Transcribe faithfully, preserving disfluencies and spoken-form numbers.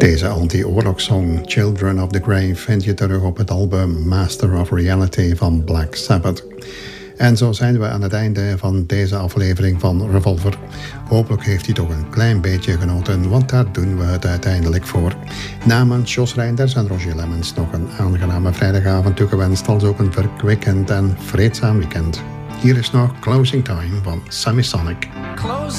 Deze anti-oorlogssong Children of the Grave vind je terug op het album Master of Reality van Black Sabbath. En zo zijn we aan het einde van deze aflevering van Revolver. Hopelijk heeft u toch een klein beetje genoten, want daar doen we het uiteindelijk voor. Namens Jos Reinders en Roger Lemmens nog een aangename vrijdagavond toegewenst, als ook een verkwikkend en vreedzaam weekend. Hier is nog Closing Time van Semisonic. Closing